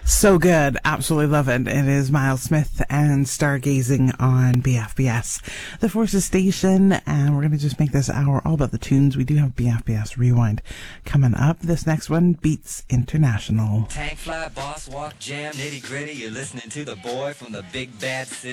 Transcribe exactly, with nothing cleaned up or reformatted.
So good. Absolutely love it. It is Miles Smith and Stargazing on B F B S, the Forces Station. And we're going to just make this hour all about the tunes. We do have B F B S Rewind coming up. This next one, Beats International. Tank fly, boss walk, jam, nitty gritty. You're listening to the boy from the big bad city.